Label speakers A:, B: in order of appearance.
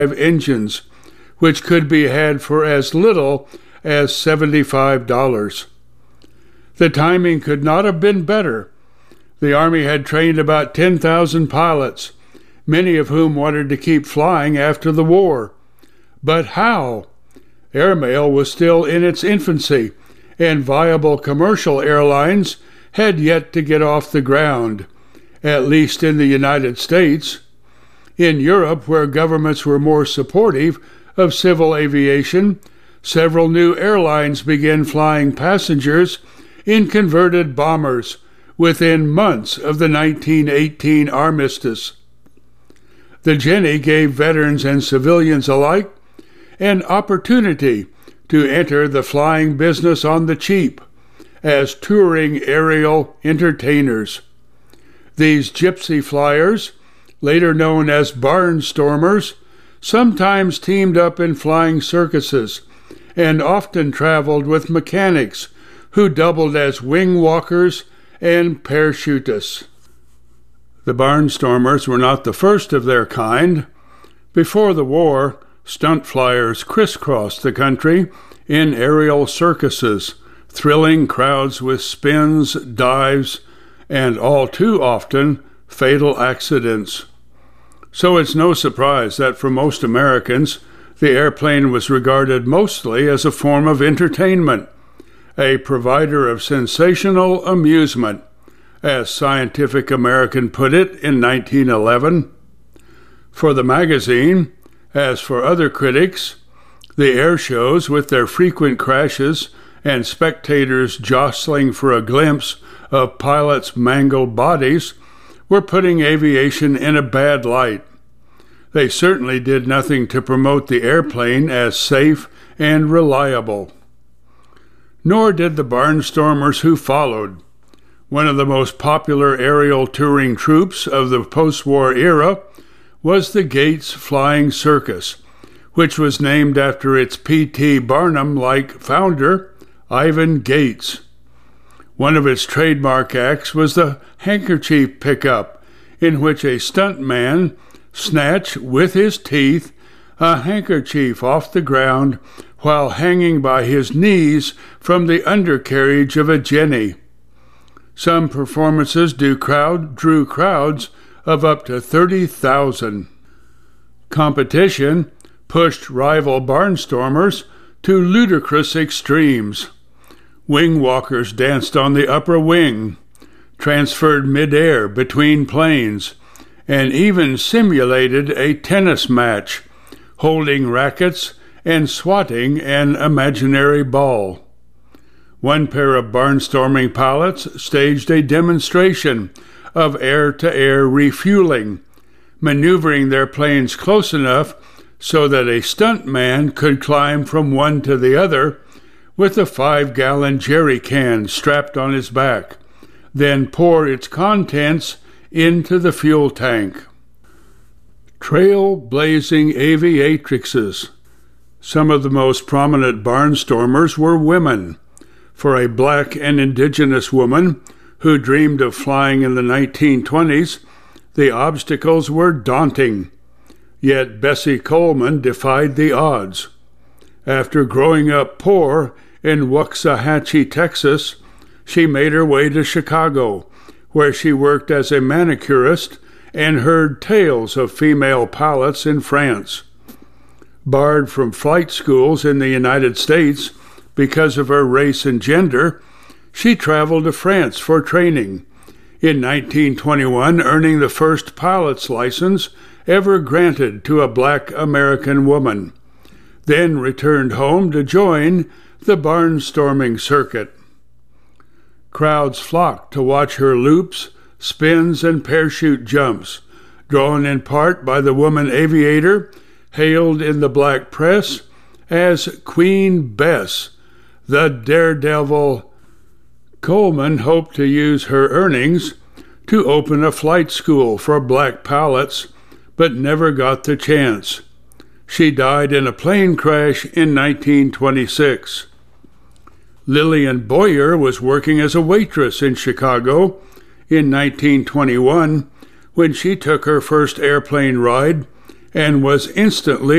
A: engines, which could be had for as little as $75. The timing could not have been better. The Army had trained about 10,000 pilots, many of whom wanted to keep flying after the war. But how? Airmail was still in its infancy, and viable commercial airlines had yet to get off the ground, at least in the United States. In Europe, where governments were more supportive of civil aviation, several new airlines began flying passengers in converted bombers within months of the 1918 armistice. The Jenny gave veterans and civilians alike an opportunity to enter the flying business on the cheap as touring aerial entertainers. These gypsy flyers, later known as barnstormers, sometimes teamed up in flying circuses and often traveled with mechanics who doubled as wing walkers and parachutists. The barnstormers were not the first of their kind. Before the war, stunt flyers crisscrossed the country in aerial circuses, thrilling crowds with spins, dives, and all too often fatal accidents. So it's no surprise that for most Americans, the airplane was regarded mostly as a form of entertainment, a provider of sensational amusement, as Scientific American put it in 1911. For the magazine, as for other critics, the air shows, with their frequent crashes and spectators jostling for a glimpse of pilots' mangled bodies, were putting aviation in a bad light. They certainly did nothing to promote the airplane as safe and reliable. Nor did the barnstormers who followed. One of the most popular aerial touring troupes of the post-war era was the Gates Flying Circus, which was named after its P.T. Barnum-like founder, Ivan Gates. One of its trademark acts was the handkerchief pickup, in which a stuntman snatched with his teeth a handkerchief off the ground while hanging by his knees from the undercarriage of a Jenny. Some performances drew crowds of up to 30,000. Competition pushed rival barnstormers to ludicrous extremes. Wing walkers danced on the upper wing, transferred midair between planes, and even simulated a tennis match, holding rackets and swatting an imaginary ball. One pair of barnstorming pilots staged a demonstration of air-to-air refueling, maneuvering their planes close enough so that a stuntman could climb from one to the other with a 5-gallon jerry can strapped on his back, then pour its contents into the fuel tank. Trailblazing aviatrixes. Some of the most prominent barnstormers were women. For a black and indigenous woman who dreamed of flying in the 1920s, the obstacles were daunting. Yet Bessie Coleman defied the odds. After growing up poor in Waxahachie, Texas, she made her way to Chicago, where she worked as a manicurist and heard tales of female pilots in France. Barred from flight schools in the United States because of her race and gender, she traveled to France for training, in 1921 earning the first pilot's license ever granted to a black American woman, then returned home to join the barnstorming circuit. Crowds flocked to watch her loops, spins, and parachute jumps, drawn in part by the woman aviator hailed in the black press as Queen Bess, the daredevil. Coleman hoped to use her earnings to open a flight school for black pilots, but never got the chance. She died in a plane crash in 1926. Lillian Boyer was working as a waitress in Chicago in 1921 when she took her first airplane ride and was instantly